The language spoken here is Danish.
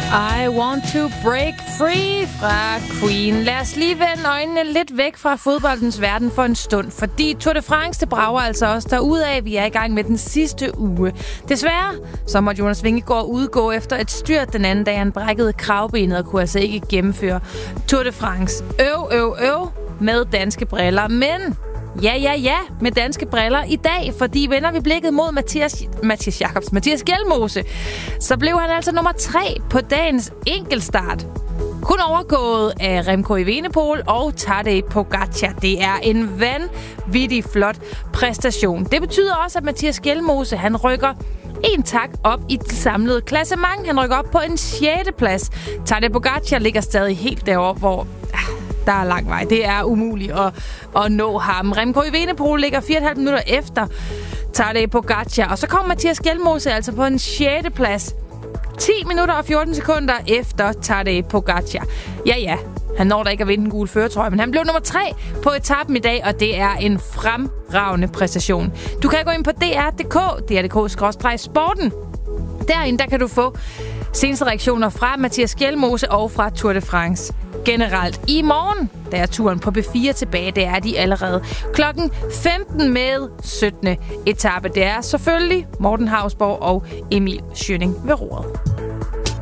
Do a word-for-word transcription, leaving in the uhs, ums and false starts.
I want to break free fra Queen. Lad os lige vende øjnene lidt væk fra fodboldens verden for en stund, fordi Tour de France, det brager altså også derudad. Vi er i gang med den sidste uge. Desværre, så måtte Jonas Vingegaard udgå efter et styrt den anden dag. Han brækkede kravbenet og kunne altså ikke gennemføre Tour de France. Øv, øv, øv med danske briller, men... Ja, ja, ja, med danske briller i dag, fordi vender vi blikket mod Mathias, Mathias Jacobs, Mathias Skjelmose, så blev han altså nummer tre på dagens enkeltstart. Kun overgået af Remco Evenepoel og Tadej Pogačar. Det er en vanvittig flot præstation. Det betyder også, at Mathias Skjelmose, han rykker en tak op i det samlede klassement. Han rykker op på en sjette plads. Tadej Pogačar ligger stadig helt deroppe, hvor... Der er lang vej. Det er umuligt at, at nå ham. Remco Evenepoel ligger fire komma fem minutter efter Tadej Pogačar. Og så kommer Mathias Skjelmose altså på en sjette plads. ti minutter og fjorten sekunder efter Tadej Pogačar. Ja, ja. Han når da ikke at vinde den gule førertrøje, men han blev nummer tre på etappen i dag, og det er en fremragende præstation. Du kan gå ind på D R punktum D R punktum D R skråstreg sporten. Derinde der kan du få seneste reaktioner fra Mathias Skjelmose og fra Tour de France generelt. I morgen, der er turen på B fire tilbage. Det er de allerede klokken femten med syttende etape. Det er selvfølgelig Morten Hausborg og Emil Schønning ved roret.